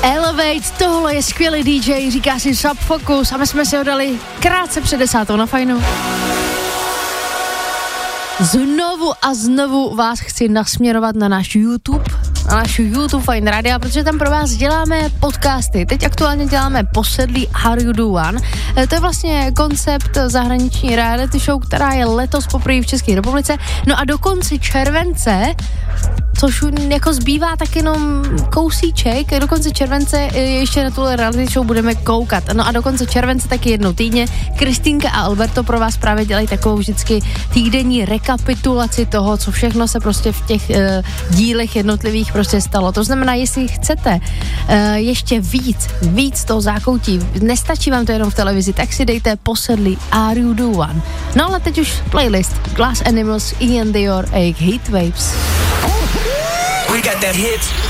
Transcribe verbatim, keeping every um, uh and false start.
Elevate, tohle je skvělý D J, říká si Sub Focus a my jsme si ho dali krátce před desátou na Fajnu. Znovu a znovu vás chci nasměrovat na náš YouTube, na náš YouTube Fajn Radio, protože tam pro vás děláme podcasty. Teď aktuálně děláme Posedlí How You Do One. To je vlastně koncept zahraniční reality show, která je letos poprvé v České republice. No a do konce července, což jako zbývá tak jenom kousíček, do konce července ještě na tuhle reality show budeme koukat. No a do konce července taky jednou týdně Kristýnka a Alberto pro vás právě dělají takovou vždycky týdenní rekapitulaci toho, co všechno se prostě v těch uh, dílech jednotlivých prostě stalo. To znamená, jestli chcete uh, ještě víc, víc toho zákoutí, nestačí vám to jenom v televizi, tak si dejte Posedlí Are You Do One. No ale teď už playlist Glass Animals, Ian Dior a Heat Waves. We got that hit